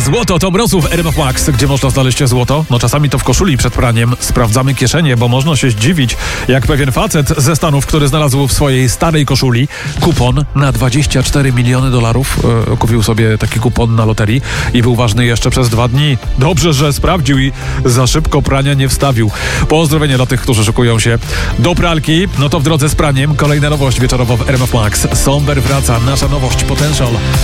Złoto to mrozów w RMF Max. Gdzie można znaleźć złoto? No czasami to w koszuli przed praniem. Sprawdzamy kieszenie, bo można się zdziwić, jak pewien facet ze Stanów, który znalazł w swojej starej koszuli kupon na $24 miliony. Kupił sobie taki kupon na loterii i był ważny jeszcze przez 2 dni. Dobrze, że sprawdził i za szybko prania nie wstawił. Pozdrowienia dla tych, którzy szykują się do pralki. No to w drodze z praniem kolejna nowość wieczorowa w RMF Max. Somber wraca, nasza nowość Potential.